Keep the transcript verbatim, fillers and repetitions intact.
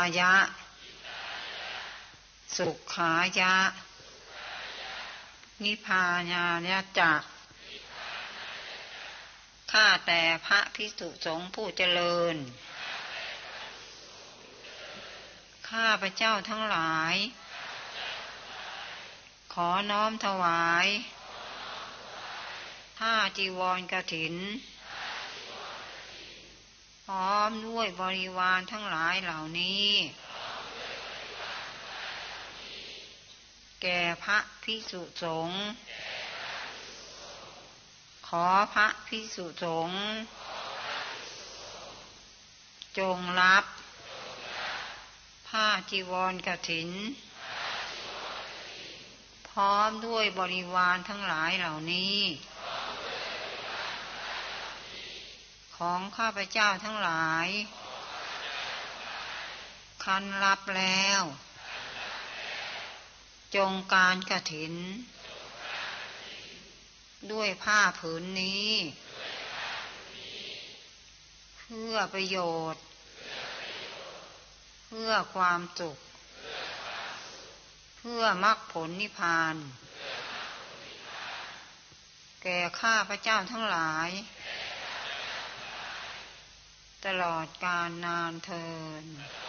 ายะสุขายะนิพพานายะจะข้าแต่พระภิกษุสงฆ์ผู้เจริญข้าพระเจ้าทั้งหลายขอน้อมถวายผ้าจีวรกฐินพร้อมด้วยบริวารทั้งหลายเหล่านี้แก่พระภิกษุสงฆ์ขอพระภิกษุสงฆ์จงรับผ้าจีวรกฐินพร้อมด้วยบริวารทั้งหลายเหล่านี้ของข้าพเจ้าทั้งหลายคันรับแล้วจงการกฐินด้วยผ้าผืนนี้เพื่อประโยชน์เพื่อความสุขเพื่อมรรคผลนิพพานแก่ข้าพเจ้าทั้งหลายตลอดกาลนานเทอญ